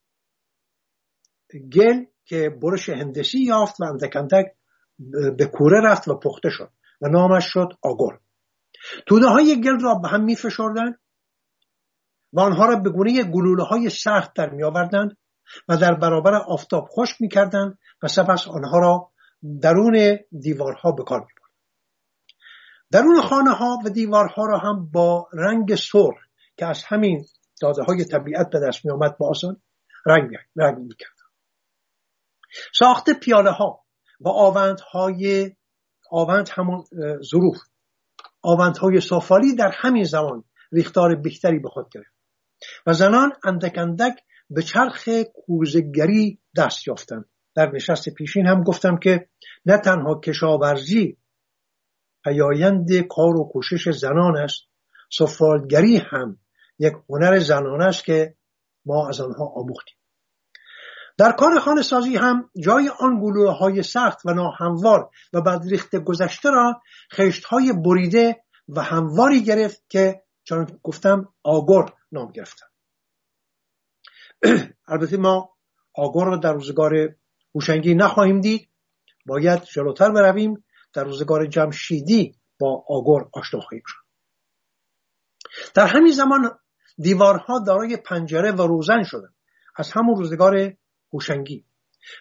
Speaker 3: گل که برش هندسی یافت و اندک اندک به کوره رفت و پخته شد و نامش شد آگر. توده های گل را به هم می فشردند و آنها را به گونه گلوله های سخت در می آوردند و در برابر آفتاب خشک می کردند و سپس آنها را درون دیوارها به کار می بردند. درون خانه ها و دیوارها را هم با رنگ سرخ که از همین داده های طبیعت به دست می آمد با آسان رنگ می کردند. ساخت پیاله ها و آوند های آوند همون ظروف آوند های سفالی در همین زمان ریختار بیشتری به خود گرفت و زنان اندک اندک به چرخ کوزه‌گری دست یافتند. در نشست پیشین هم گفتم که نه تنها کشاورزی پیایند کار و کوشش زنان است، سفالگری هم یک هنر زنانه است که ما از آنها آموختیم. در کار خانه سازی هم جای آن گلوله های سخت و ناهموار و بعد ریخت گذشته را خشت های بریده و همواری گرفت که چون گفتم آگر نام گرفتن. البته ما آگر را در روزگار هوشنگی نخواهیم دید. باید جلوتر برویم، در روزگار جمشیدی با آگر آشنا خواهیم شد. در همین زمان دیوارها دارای پنجره و روزن شدند، از همون روزگار هوشنگی.